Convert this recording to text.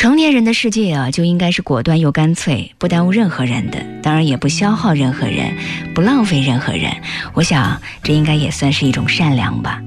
成年人的世界啊，就应该是果断又干脆，不耽误任何人的，当然也不消耗任何人，不浪费任何人。我想这应该也算是一种善良吧。